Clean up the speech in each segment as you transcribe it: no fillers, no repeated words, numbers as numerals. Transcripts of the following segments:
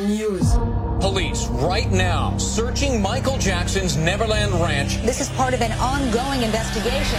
News. Police right now searching Michael Jackson's Neverland Ranch. This is part of an ongoing investigation.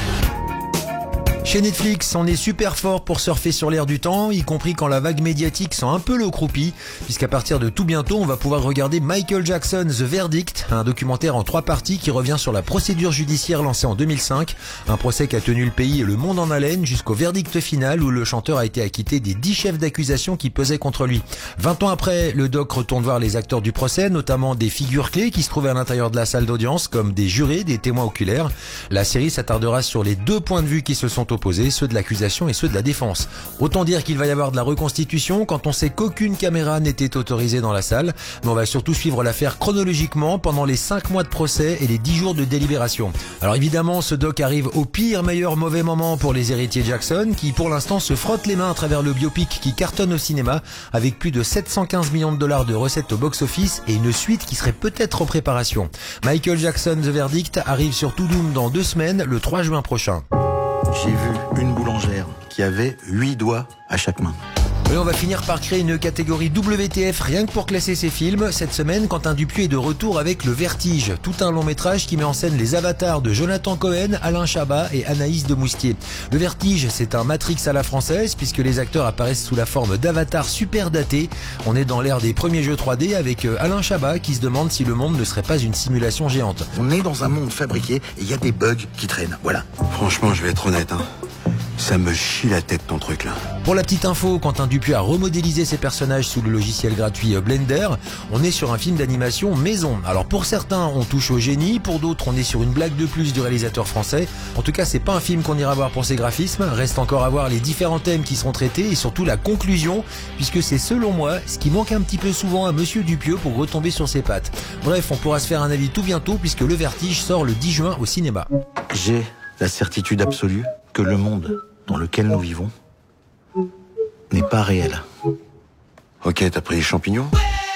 Chez Netflix, on est super fort pour surfer sur l'air du temps, y compris quand la vague médiatique sent un peu le croupi, puisqu'à partir de tout bientôt, on va pouvoir regarder Michael Jackson The Verdict, un documentaire en 3 parties qui revient sur la procédure judiciaire lancée en 2005, un procès qui a tenu le pays et le monde en haleine jusqu'au verdict final où le chanteur a été acquitté des 10 chefs d'accusation qui pesaient contre lui. 20 ans après, le doc retourne voir les acteurs du procès, notamment des figures clés qui se trouvaient à l'intérieur de la salle d'audience, comme des jurés, des témoins oculaires. La série s'attardera sur les 2 points de vue qui se sont opposés, ceux de l'accusation et ceux de la défense. Autant dire qu'il va y avoir de la reconstitution quand on sait qu'aucune caméra n'était autorisée dans la salle, mais on va surtout suivre l'affaire chronologiquement pendant les 5 mois de procès et les 10 jours de délibération. Alors évidemment, ce doc arrive au pire, meilleur, mauvais moment pour les héritiers Jackson, qui pour l'instant se frottent les mains à travers le biopic qui cartonne au cinéma, avec plus de 715 millions de dollars de recettes au box-office et une suite qui serait peut-être en préparation. Michael Jackson The Verdict arrive sur Toudoum dans 2 semaines, le 3 juin prochain. J'ai vu une boulangère qui avait 8 doigts à chaque main. Et on va finir par créer une catégorie WTF rien que pour classer ces films. Cette semaine, Quentin Dupieux est de retour avec Le Vertige, tout un long métrage qui met en scène les avatars de Jonathan Cohen, Alain Chabat et Anaïs de Moustier. Le Vertige, c'est un Matrix à la française puisque les acteurs apparaissent sous la forme d'avatars super datés. On est dans l'ère des premiers jeux 3D avec Alain Chabat qui se demande si le monde ne serait pas une simulation géante. On est dans un monde fabriqué et il y a des bugs qui traînent, voilà. Franchement, je vais être honnête, ça me chie la tête ton truc là. Pour la petite info, Quentin Dupieux a remodélisé ses personnages sous le logiciel gratuit Blender. On est sur un film d'animation maison. Alors pour certains, on touche au génie, pour d'autres, on est sur une blague de plus du réalisateur français. En tout cas, c'est pas un film qu'on ira voir pour ses graphismes. Reste encore à voir les différents thèmes qui seront traités et surtout la conclusion, puisque c'est selon moi ce qui manque un petit peu souvent à Monsieur Dupieux pour retomber sur ses pattes. Bref, on pourra se faire un avis tout bientôt puisque Le Vertige sort le 10 juin au cinéma. J'ai la certitude absolue que le monde dans lequel nous vivons n'est pas réel. Ok, t'as pris les champignons ?